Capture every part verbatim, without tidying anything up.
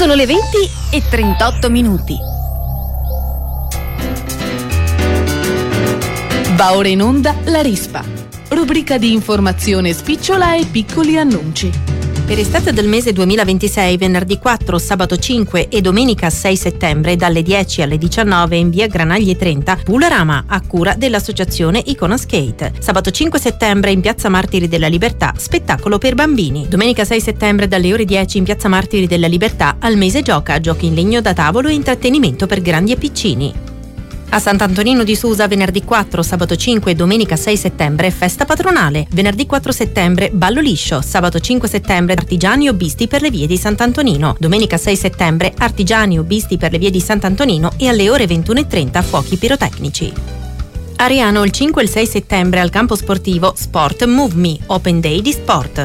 Sono le venti e trentotto minuti. Va ora in onda La Rispa, rubrica di informazione spicciola e piccoli annunci. Per estate del mese duemilaventisei, venerdì quattro, sabato cinque e domenica sei settembre, dalle dieci alle diciannove in via Granaglie trenta, Pularama a cura dell'associazione Icona Skate. Sabato cinque settembre in piazza Martiri della Libertà, spettacolo per bambini. Domenica sei settembre dalle ore dieci in piazza Martiri della Libertà, al mese gioca, giochi in legno da tavolo e intrattenimento per grandi e piccini. A Sant'Antonino di Susa, venerdì quattro, sabato cinque e domenica sei settembre, festa patronale. Venerdì quattro settembre, ballo liscio. Sabato cinque settembre, artigiani hobbisti per le vie di Sant'Antonino. Domenica sei settembre, artigiani hobbisti per le vie di Sant'Antonino e alle ore ventuno e trenta fuochi pirotecnici. A Riano, il cinque e il sei settembre, al campo sportivo Sport Move Me, Open Day di sport.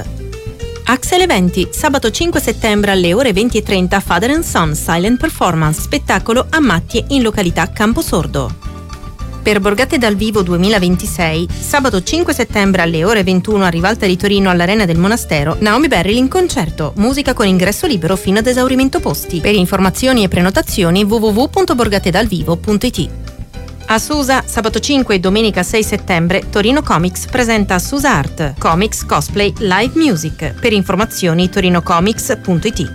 Axel Eventi, sabato cinque settembre alle ore venti e trenta, Father and Son Silent Performance, spettacolo a Mattie in località Camposordo. Per Borgate dal Vivo duemilaventisei, sabato cinque settembre alle ore ventuno a Rivalta di Torino all'Arena del Monastero, Naomi Berryl in concerto, musica con ingresso libero fino ad esaurimento posti. Per informazioni e prenotazioni w w w punto borgatedalvivo punto i t. A Susa, sabato cinque e domenica sei settembre, Torino Comics presenta Susa Art, Comics, Cosplay, Live Music. Per informazioni torinocomics punto i t.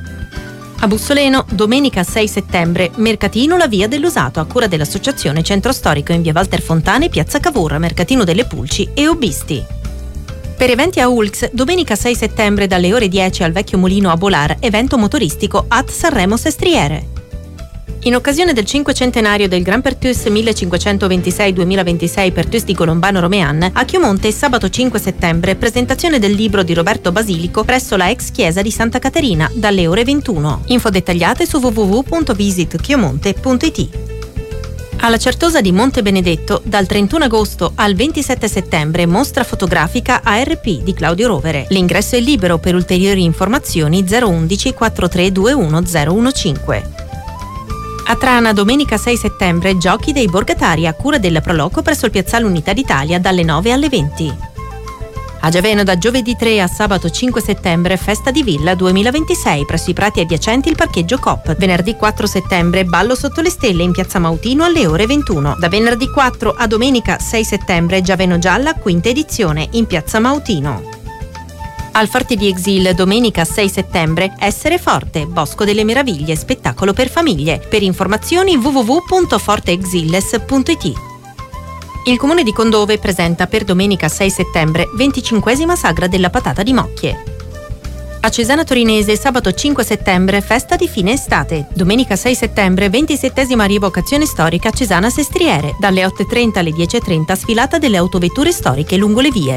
A Bussoleno, domenica sei settembre, Mercatino La Via dell'Usato a cura dell'Associazione Centro Storico in via Walter Fontane, piazza Cavour, Mercatino delle Pulci e hobbisti. Per eventi a Ulx, domenica sei settembre dalle ore dieci al Vecchio Mulino a Bolar, evento motoristico ad Sanremo Sestriere. In occasione del cinquecentenario del Gran Pertus millecinquecentoventisei duemilaventisei Pertus di Colombano Romean, a Chiomonte sabato cinque settembre presentazione del libro di Roberto Basilico presso la ex chiesa di Santa Caterina dalle ore ventuno. Info dettagliate su w w w punto visit chiomonte punto i t. Alla Certosa di Monte Benedetto, dal trentuno agosto al ventisette settembre, mostra fotografica A R P di Claudio Rovere. L'ingresso è libero, per ulteriori informazioni zero undici quarantatré ventuno zero quindici. A Trana, domenica sei settembre, giochi dei borgatari a cura della Proloco presso il Piazzale Unità d'Italia dalle nove alle venti. A Giaveno, da giovedì tre a sabato cinque settembre, festa di villa duemilaventisei presso i prati adiacenti il parcheggio Coop. Venerdì quattro settembre, ballo sotto le stelle in piazza Mautino alle ore ventuno. Da venerdì quattro a domenica sei settembre, Giaveno Gialla, quinta edizione in piazza Mautino. Al Forte di Exil, domenica sei settembre, Essere Forte, Bosco delle Meraviglie, spettacolo per famiglie. Per informazioni w w w punto forte exiles punto i t. Il Comune di Condove presenta per domenica sei settembre venticinquesima Sagra della Patata di Mocchie. A Cesana Torinese, sabato cinque settembre, festa di fine estate. Domenica sei settembre, ventisettesima rievocazione storica a Cesana Sestriere. Dalle otto e trenta alle dieci e trenta, sfilata delle autovetture storiche lungo le vie.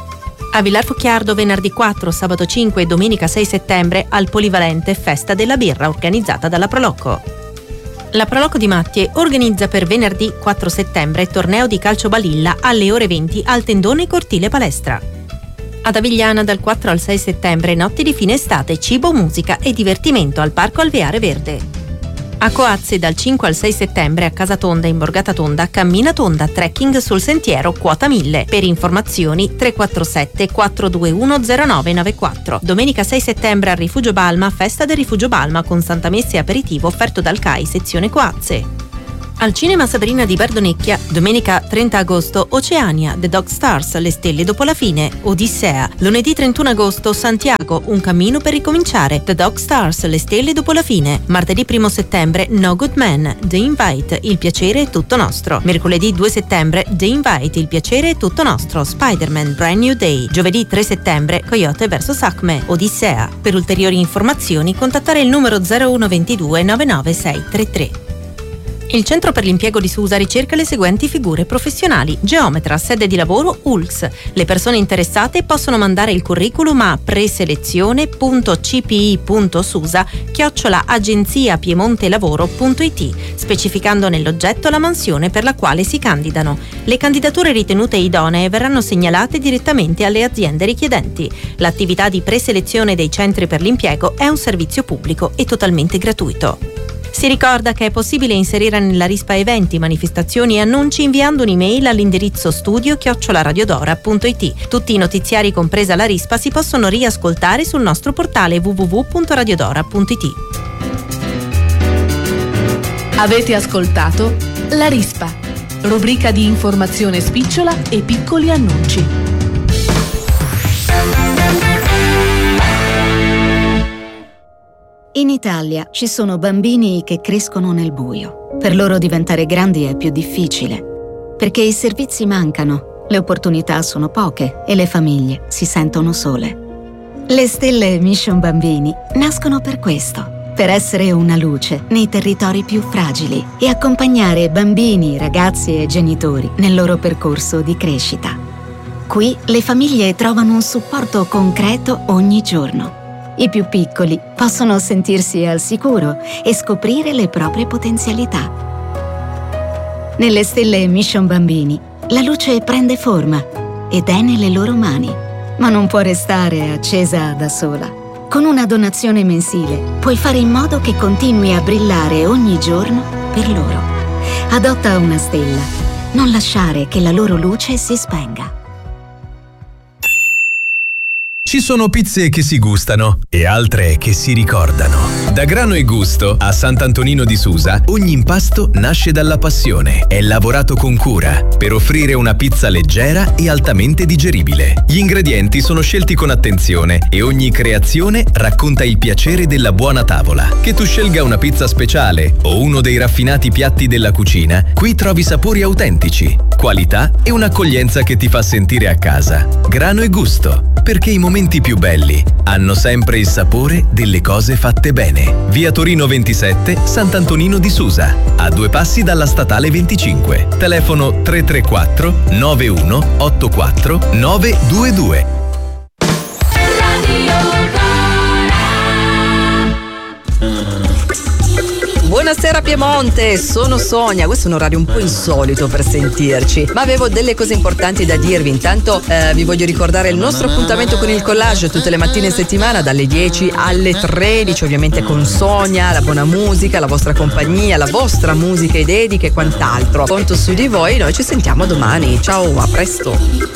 A Villar Fucchiardo, venerdì quattro, sabato cinque e domenica sei settembre, al Polivalente Festa della Birra organizzata dalla Proloco. La Proloco di Mattie organizza per venerdì quattro settembre torneo di calcio balilla alle ore venti al Tendone Cortile Palestra. Ad Avigliana, dal quattro al sei settembre, notti di fine estate, cibo, musica e divertimento al Parco Alveare Verde. A Coazze, dal cinque al sei settembre, a Casa Tonda in Borgata Tonda, cammina tonda, trekking sul sentiero quota mille. Per informazioni tre quattro sette quattro due uno zero nove nove quattro. Domenica sei settembre al Rifugio Balma, festa del Rifugio Balma con Santa Messa e aperitivo offerto dal C A I sezione Coazze. Al Cinema Sabrina di Bardonecchia, domenica trenta agosto, Oceania, The Dog Stars, Le stelle dopo la fine, Odissea. Lunedì trentuno agosto, Santiago, Un cammino per ricominciare, The Dog Stars, Le stelle dopo la fine. Martedì primo settembre, No Good Man, The Invite, Il piacere è tutto nostro. Mercoledì due settembre, The Invite, Il piacere è tutto nostro, Spider-Man, Brand New Day. Giovedì tre settembre, Coyote versus Acme, Odissea. Per ulteriori informazioni contattare il numero zero uno ventidue nove nove sei tre tre. Il Centro per l'Impiego di Susa ricerca le seguenti figure professionali: geometra, sede di lavoro U L X. Le persone interessate possono mandare il curriculum a preselezione punto c p i punto susa chiocciola agenzia piemonte lavoro punto i t, specificando nell'oggetto la mansione per la quale si candidano. Le candidature ritenute idonee verranno segnalate direttamente alle aziende richiedenti. L'attività di preselezione dei centri per l'impiego è un servizio pubblico e totalmente gratuito. Si ricorda che è possibile inserire nella rispa eventi, manifestazioni e annunci inviando un'email all'indirizzo studio chiocciola radiodora punto i t. Tutti i notiziari, compresa la rispa, si possono riascoltare sul nostro portale w w w punto radiodora punto i t. Avete ascoltato La Rispa, rubrica di informazione spicciola e piccoli annunci. In Italia ci sono bambini che crescono nel buio. Per loro diventare grandi è più difficile, perché i servizi mancano, le opportunità sono poche e le famiglie si sentono sole. Le stelle Mission Bambini nascono per questo, per essere una luce nei territori più fragili e accompagnare bambini, ragazzi e genitori nel loro percorso di crescita. Qui le famiglie trovano un supporto concreto ogni giorno. I più piccoli possono sentirsi al sicuro e scoprire le proprie potenzialità. Nelle stelle Mission Bambini, la luce prende forma ed è nelle loro mani, ma non può restare accesa da sola. Con una donazione mensile puoi fare in modo che continui a brillare ogni giorno per loro. Adotta una stella, non lasciare che la loro luce si spenga. Ci sono pizze che si gustano e altre che si ricordano. Da Grano e Gusto a Sant'Antonino di Susa ogni impasto nasce dalla passione. È lavorato con cura per offrire una pizza leggera e altamente digeribile. Gli ingredienti sono scelti con attenzione e ogni creazione racconta il piacere della buona tavola. Che tu scelga una pizza speciale o uno dei raffinati piatti della cucina, qui trovi sapori autentici, qualità e un'accoglienza che ti fa sentire a casa. Grano e Gusto, perché i momenti più belli hanno sempre il sapore delle cose fatte bene. Via Torino ventisette, Sant'Antonino di Susa, a due passi dalla statale venticinque. Telefono tre tre quattro nove uno otto quattro nove due due. Buonasera Piemonte, sono Sonia. Questo è un orario un po' insolito per sentirci, ma avevo delle cose importanti da dirvi. Intanto eh, vi voglio ricordare il nostro appuntamento con il collage tutte le mattine in settimana dalle dieci alle tredici, ovviamente con Sonia, la buona musica, la vostra compagnia, la vostra musica e dediche e quant'altro. Conto su di voi, noi ci sentiamo domani. Ciao, a presto.